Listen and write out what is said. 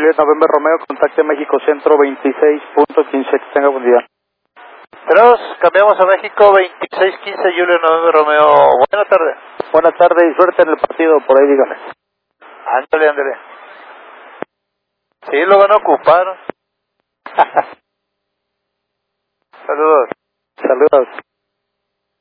Juliet November Romeo, contacte México Centro 26.15, que tenga buen día. Tenemos, cambiamos a México 2615 Julio November Romeo. Buenas tardes. Buenas tardes y suerte en el partido, por ahí dígame. Ándale, ándale. Sí, lo van a ocupar. Saludos. Saludos.